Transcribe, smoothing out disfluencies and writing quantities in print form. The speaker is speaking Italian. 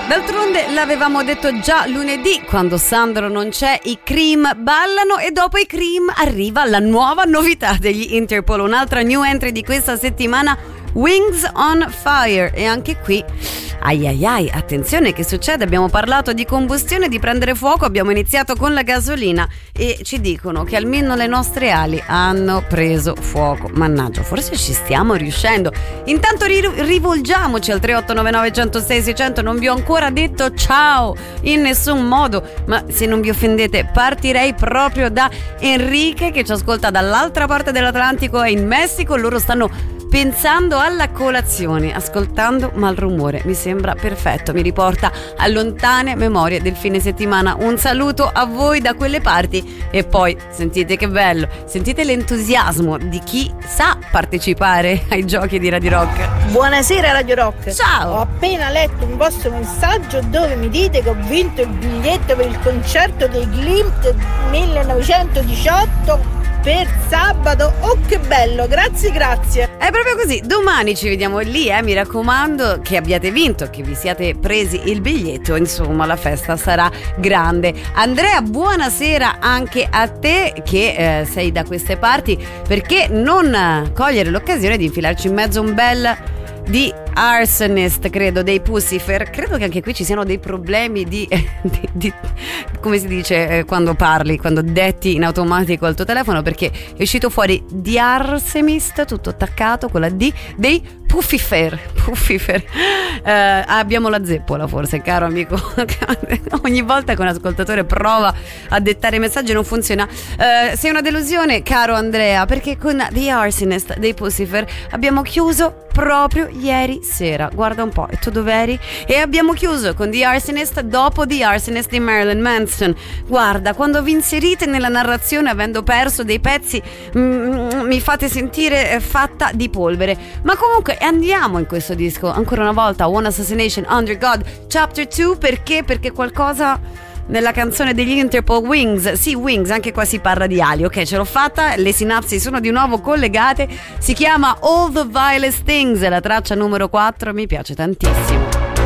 D'altronde l'avevamo detto già lunedì, quando Sandro non c'è i Cream ballano e dopo i Cream arriva la nuova novità degli Interpol, un'altra new entry di questa settimana, Wings on Fire. E anche qui ai, attenzione, che succede? Abbiamo parlato di combustione, di prendere fuoco, abbiamo iniziato con la gasolina e ci dicono che almeno le nostre ali hanno preso fuoco. Mannaggia, forse ci stiamo riuscendo. Intanto rivolgiamoci al 3899 106 600. Non vi ho ancora detto ciao in nessun modo, ma se non vi offendete partirei proprio da Enrique, che ci ascolta dall'altra parte dell'Atlantico, è in Messico. Loro stanno pensando alla colazione, ascoltando Malrumore. Mi sembra perfetto, mi riporta a lontane memorie del fine settimana. Un saluto a voi da quelle parti e poi sentite che bello, sentite l'entusiasmo di chi sa partecipare ai giochi di Radio Rock. Buonasera Radio Rock. Ciao. Ho appena letto un vostro messaggio dove mi dite che ho vinto il biglietto per il concerto dei Glimt 1918 per sabato. Oh, che bello, grazie. È proprio così, domani ci vediamo lì, mi raccomando che abbiate vinto, che vi siate presi il biglietto, insomma la festa sarà grande. Andrea, buonasera anche a te che sei da queste parti, perché non cogliere l'occasione di infilarci in mezzo un bel di Arsonist, credo, dei Puscifer. Credo che anche qui ci siano dei problemi di come si dice quando parli, quando detti in automatico al tuo telefono, perché è uscito fuori di Arsemist, tutto attaccato con la D, dei Puffifer. Abbiamo la zeppola forse, caro amico. Ogni volta che un ascoltatore prova a dettare messaggi non funziona. Sei una delusione, caro Andrea, perché con The Arsonist dei Puscifer abbiamo chiuso proprio ieri sera. Guarda un po', e tu dov'eri? E abbiamo chiuso con The Arsonist dopo The Arsonist di Marilyn Manson. Guarda, quando vi inserite nella narrazione avendo perso dei pezzi mi fate sentire fatta di polvere. Ma comunque andiamo in questo disco ancora una volta, One Assassination Under God Chapter 2. Perché qualcosa nella canzone degli Interpol, Wings, sì, Wings, anche qua si parla di ali. Ok, ce l'ho fatta, le sinapsi sono di nuovo collegate. Si chiama All the Vilest Things, è la traccia numero 4, mi piace tantissimo.